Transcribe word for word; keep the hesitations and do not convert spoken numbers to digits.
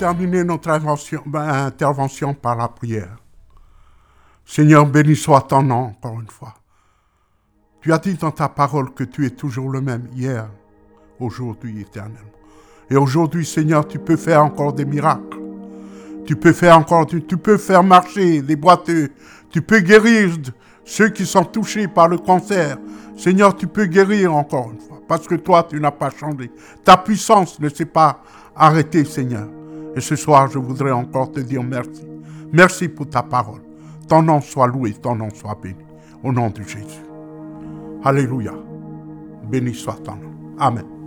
terminer notre intervention, ben, intervention par la prière. Seigneur, béni soit ton nom, encore une fois. Tu as dit dans ta parole que tu es toujours le même, hier, aujourd'hui, éternellement. Et aujourd'hui, Seigneur, tu peux faire encore des miracles. Tu peux faire encore, tu, tu peux faire marcher les boiteux. Tu peux guérir ceux qui sont touchés par le cancer. Seigneur, tu peux guérir encore une fois. Parce que toi, tu n'as pas changé. Ta puissance ne s'est pas arrêtée, Seigneur. Et ce soir, je voudrais encore te dire merci. Merci pour ta parole. Ton nom soit loué, ton nom soit béni. Au nom de Jésus. Alléluia. Béni soit ton nom. Amen.